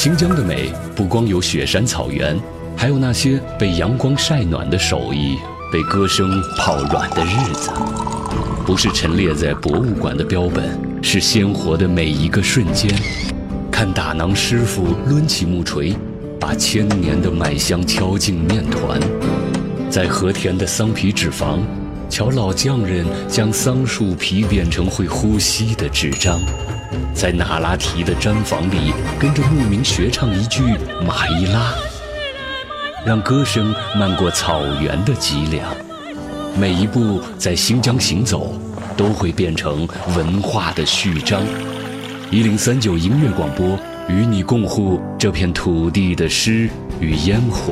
新疆的美不光有雪山草原，还有那些被阳光晒暖的手艺，被歌声泡软的日子。不是陈列在博物馆的标本，是鲜活的每一个瞬间。看打馕师傅抡起木锤，把千年的麦香敲进面团。在和田的桑皮纸坊，瞧老匠人将桑树皮变成会呼吸的纸张。在那拉提的毡房里，跟着牧民学唱一句马伊拉，让歌声漫过草原的脊梁。每一步在新疆行走，都会变成文化的序章。1039音乐广播，与你共护这片土地的诗与烟火。